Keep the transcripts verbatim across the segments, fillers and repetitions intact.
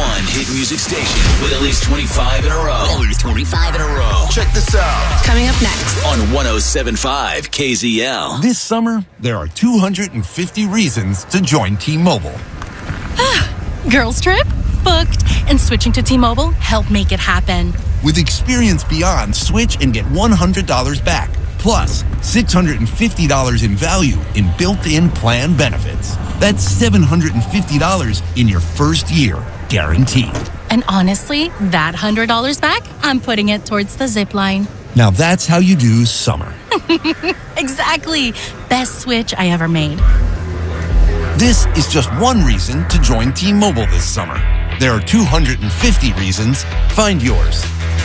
one hit music station with at least twenty-five in a row. At least twenty-five in a row. Check this out. Coming up next on one oh seven point five K Z L. This summer, there are two hundred fifty reasons to join T-Mobile. Girls trip? Booked. And switching to T-Mobile helped make it happen. With Experience Beyond, switch and get one hundred dollars back. Plus, six hundred fifty dollars in value in built-in plan benefits. That's seven hundred fifty dollars in your first year, guaranteed. And honestly, that one hundred dollars back, I'm putting it towards the zip line. Now that's how you do summer. Exactly. Best switch I ever made. This is just one reason to join T-Mobile this summer. There are two hundred fifty reasons. Find yours.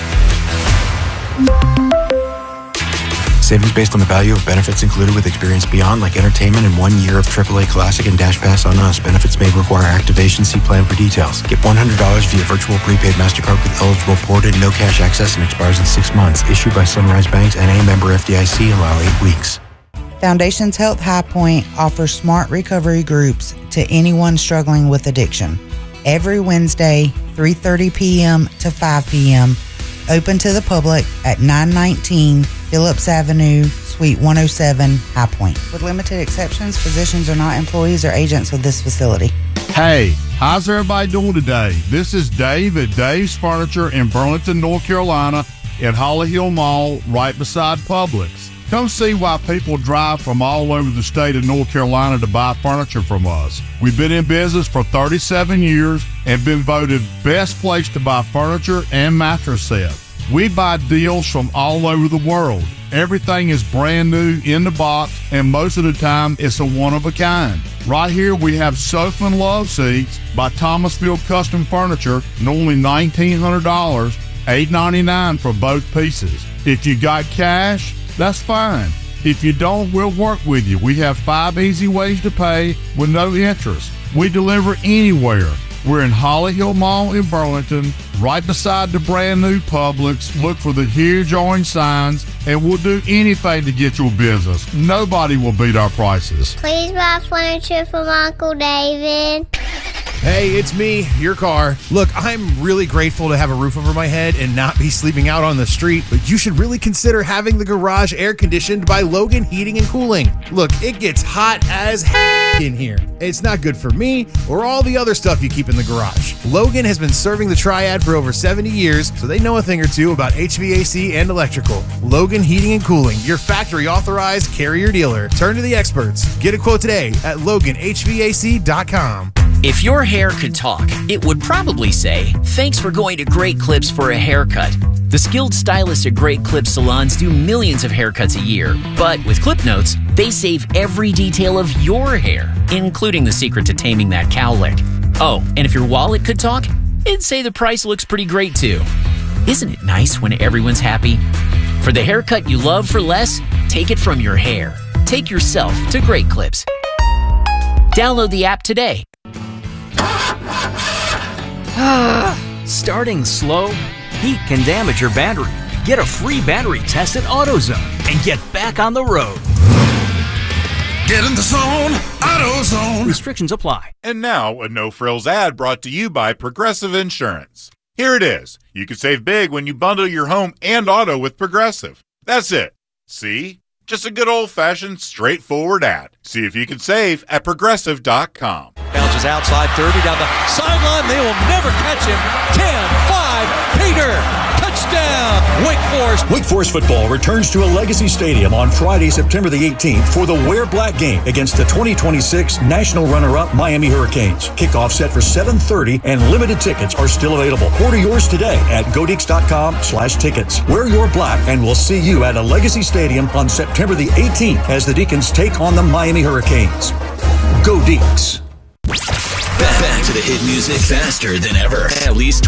Savings based on the value of benefits included with Experience Beyond, like entertainment and one year of triple A Classic and Dash Pass on us. Benefits may require activation. See plan for details. Get one hundred dollars via virtual prepaid MasterCard with eligible ported, no cash access, and expires in six months. Issued by Sunrise Banks, N A member F D I C. Allow eight weeks. Foundations Health High Point offers smart recovery groups to anyone struggling with addiction. Every Wednesday, three thirty p.m. to five p.m. Open to the public at nine nineteen Phillips Avenue, Suite one oh seven, High Point. With limited exceptions, physicians are not employees or agents of this facility. Hey, how's everybody doing today? This is Dave at Dave's Furniture in Burlington, North Carolina at Holly Hill Mall right beside Publix. Come see why people drive from all over the state of North Carolina to buy furniture from us. We've been in business for thirty-seven years and been voted best place to buy furniture and mattress sets. We buy deals from all over the world. Everything is brand new in the box, and most of the time it's a one-of-a-kind. Right here we have sofa and love seats by Thomasville Custom Furniture, normally nineteen hundred dollars, eight ninety-nine for both pieces. If you got cash, that's fine. If you don't, we'll work with you. We have five easy ways to pay with no interest. We deliver anywhere. We're in Holly Hill Mall in Burlington, right beside the brand new Publix. Look for the huge orange signs, and we'll do anything to get your business. Nobody will beat our prices. Please buy furniture from Uncle David. Hey, it's me, your car. Look, I'm really grateful to have a roof over my head and not be sleeping out on the street, but you should really consider having the garage air conditioned by Logan Heating and Cooling. Look, it gets hot as heck in here. It's not good for me or all the other stuff you keep in the garage. Logan has been serving the Triad for over seventy years, so they know a thing or two about H V A C and electrical. Logan Heating and Cooling, your factory authorized Carrier dealer. Turn to the experts. Get a quote today at Logan H V A C dot com. If your hair could talk, it would probably say, "Thanks for going to Great Clips for a haircut." The skilled stylists at Great Clips salons do millions of haircuts a year. But with Clip Notes, they save every detail of your hair, including the secret to taming that cowlick. Oh, and if your wallet could talk, it'd say the price looks pretty great too. Isn't it nice when everyone's happy? For the haircut you love for less, take it from your hair. Take yourself to Great Clips. Download the app today. Starting slow? Heat can damage your battery. Get a free battery test at AutoZone and get back on the road. Get in the zone, AutoZone. Restrictions apply. And now, a no-frills ad brought to you by Progressive Insurance. Here it is. You can save big when you bundle your home and auto with Progressive. That's it. See? Just a good old-fashioned, straightforward ad. See if you can save at Progressive dot com. Bounces outside thirty down the sideline. They will never catch him. ten five. Peter. Touchdown. Wake Forest. Wake Forest football returns to a Legacy Stadium on Friday, September the eighteenth for the Wear Black game against the twenty twenty-six national runner-up Miami Hurricanes. Kickoff set for seven thirty and limited tickets are still available. Order yours today at Godeeks dot com slash tickets. Wear your black and we'll see you at a Legacy Stadium on September the eighteenth as the Deacons take on the Miami Hurricanes. Go Deeks. Back, back to the hit music faster than ever. At least